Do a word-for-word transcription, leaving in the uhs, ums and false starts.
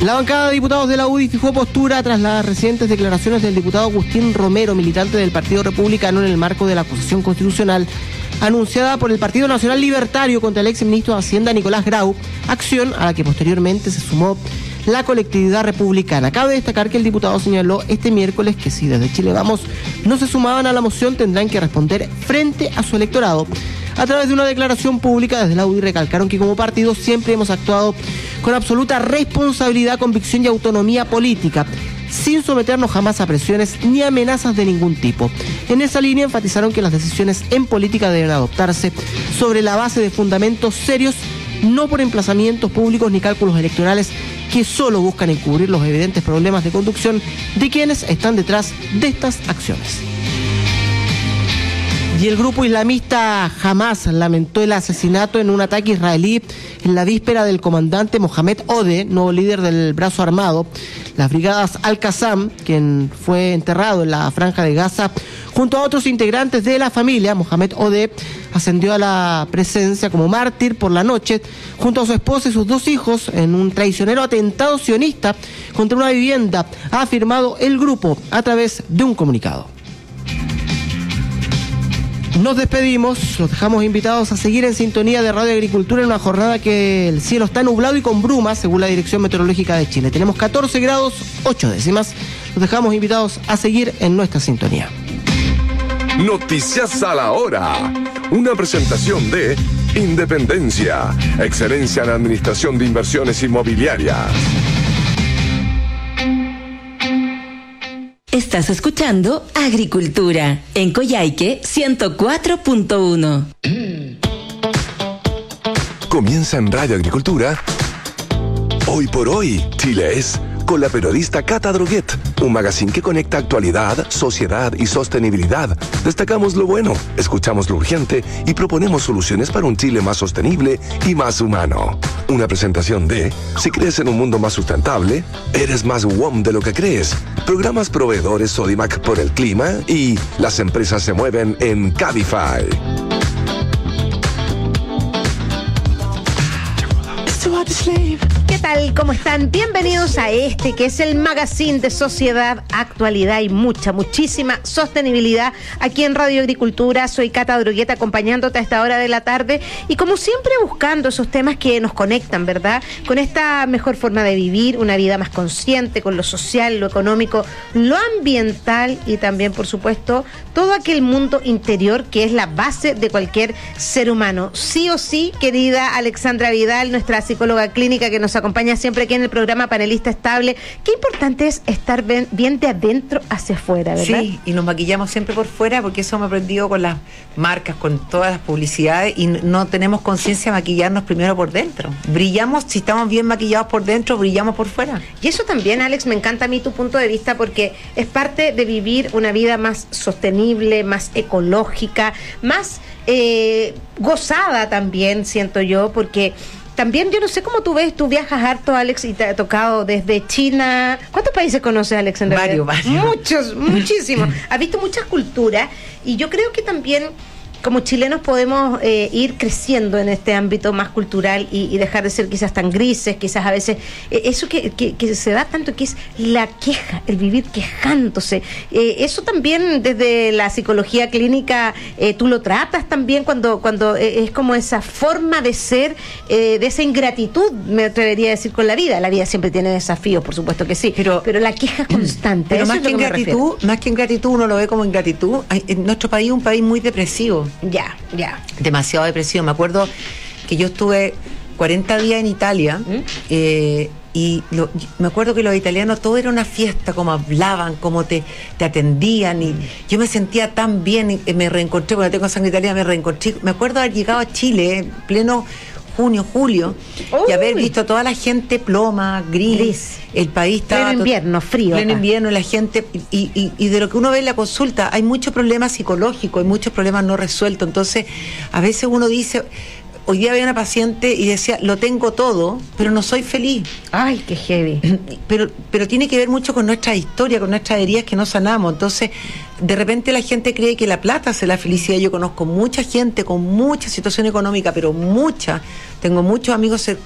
La bancada de diputados de la U D I fijó postura tras las recientes declaraciones del diputado Agustín Romero, militante del Partido Republicano, en el marco de la acusación constitucional anunciada por el Partido Nacional Libertario contra el exministro de Hacienda Nicolás Grau, acción a la que posteriormente se sumó la colectividad republicana. Cabe destacar que el diputado señaló este miércoles que si desde Chile Vamos no se sumaban a la moción, tendrán que responder frente a su electorado. A través de una declaración pública desde la U D I recalcaron que como partido siempre hemos actuado con absoluta responsabilidad, convicción y autonomía política, sin someternos jamás a presiones ni amenazas de ningún tipo. En esa línea enfatizaron que las decisiones en política deben adoptarse sobre la base de fundamentos serios, no por emplazamientos públicos ni cálculos electorales que solo buscan encubrir los evidentes problemas de conducción de quienes están detrás de estas acciones. Y el grupo islamista Hamas lamentó el asesinato en un ataque israelí en la víspera del comandante Mohamed Odeh, nuevo líder del brazo armado. Las brigadas Al-Qassam, quien fue enterrado en la franja de Gaza, junto a otros integrantes de la familia. Mohamed Odeh ascendió a la presencia como mártir por la noche, junto a su esposa y sus dos hijos, en un traicionero atentado sionista contra una vivienda, ha afirmado el grupo a través de un comunicado. Nos despedimos, los dejamos invitados a seguir en sintonía de Radio Agricultura en una jornada que el cielo está nublado y con brumas, según la Dirección Meteorológica de Chile. Tenemos catorce grados, ocho décimas. Los dejamos invitados a seguir en nuestra sintonía. Noticias a la hora. Una presentación de Independencia, excelencia en administración de inversiones inmobiliarias. Estás escuchando Agricultura en Coyhaique ciento cuatro punto uno. Comienza en Radio Agricultura. Hoy por hoy, Chile es, con la periodista Cata Droguet, un magazine que conecta actualidad, sociedad y sostenibilidad. Destacamos lo bueno, escuchamos lo urgente y proponemos soluciones para un Chile más sostenible y más humano. Una presentación de, si crees en un mundo más sustentable, eres más W O M de lo que crees. Programas proveedores Sodimac por el clima y las empresas se mueven en Cabify. ¿Qué tal? ¿Cómo están? Bienvenidos a este que es el magazine de sociedad, actualidad y mucha, muchísima sostenibilidad aquí en Radio Agricultura. Soy Cata Droguet, acompañándote a esta hora de la tarde y como siempre buscando esos temas que nos conectan, ¿verdad? Con esta mejor forma de vivir, una vida más consciente con lo social, lo económico, lo ambiental y también, por supuesto, todo aquel mundo interior que es la base de cualquier ser humano. Sí o sí, querida Alexandra Vidal, nuestra psicóloga clínica que nos acompaña siempre aquí en el programa, panelista estable. Qué importante es estar bien, bien de adentro hacia afuera, ¿verdad? Sí, y nos maquillamos siempre por fuera porque eso me he aprendido con las marcas, con todas las publicidades y no tenemos conciencia de maquillarnos primero por dentro. Brillamos, si estamos bien maquillados por dentro, brillamos por fuera. Y eso también, Alex, me encanta a mí tu punto de vista porque es parte de vivir una vida más sostenible, más ecológica, más eh, gozada también, siento yo, porque también yo no sé cómo tú ves, tú viajas harto, Alex, y te ha tocado desde China. ¿Cuántos países conoces, Alex, en realidad? Varios, varios. Muchos, muchísimos. Has visto muchas culturas y yo creo que también como chilenos podemos eh, ir creciendo en este ámbito más cultural y, y dejar de ser quizás tan grises, quizás a veces eh, eso que, que, que se da tanto, que es la queja, el vivir quejándose. Eh, eso también desde la psicología clínica eh, tú lo tratas también cuando, cuando eh, es como esa forma de ser, eh, de esa ingratitud, me atrevería a decdecir, con la vida. La vida siempre tiene desafíos, por supuesto que sí, pero, pero la queja constante. Pero eso más es que lo que ingratitud, más que ingratitud, uno lo ve como ingratitud. Hay, en nuestro país es un país muy depresivo. Ya, ya. Demasiado depresivo. Me acuerdo que yo estuve cuarenta días en Italia ¿Mm? eh, y lo, me acuerdo que los italianos todo era una fiesta, como hablaban, como te, te atendían y yo me sentía tan bien, y me reencontré, porque tengo sangre italiana, me reencontré. Me acuerdo haber llegado a Chile en pleno junio, julio, Uy. y haber visto a toda la gente ploma, gris, gris. El país estaba... Pleno invierno, frío. Pleno invierno, la gente... Y, y, y de lo que uno ve en la consulta, hay muchos problemas psicológicos, hay muchos problemas no resueltos. Entonces, a veces uno dice... Hoy día había una paciente y decía, lo tengo todo, pero no soy feliz. Ay, qué heavy. Pero, pero tiene que ver mucho con nuestra historia, con nuestras heridas que no sanamos. Entonces, de repente la gente cree que la plata hace la felicidad. Yo conozco mucha gente con mucha situación económica, pero mucha. Tengo muchos amigos cercanos